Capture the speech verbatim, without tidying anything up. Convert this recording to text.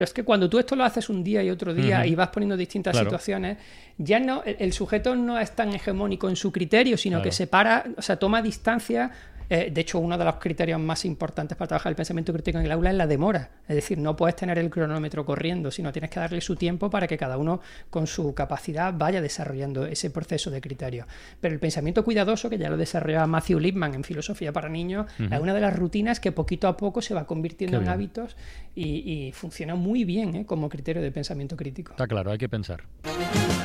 Es que cuando tú esto lo haces un día y otro día uh-huh. y vas poniendo distintas claro. situaciones, ya no el, el sujeto no es tan hegemónico en su criterio, sino claro. que separa, o sea, toma distancia. Eh, de hecho, uno de los criterios más importantes para trabajar el pensamiento crítico en el aula es la demora. Es decir, no puedes tener el cronómetro corriendo, sino tienes que darle su tiempo para que cada uno con su capacidad vaya desarrollando ese proceso de criterio. Pero el pensamiento cuidadoso, que ya lo desarrollaba Matthew Lipman en Filosofía para Niños, uh-huh. es una de las rutinas que poquito a poco se va convirtiendo en hábitos y, y funciona muy bien, ¿eh? Como criterio de pensamiento crítico. Está claro, hay que pensar.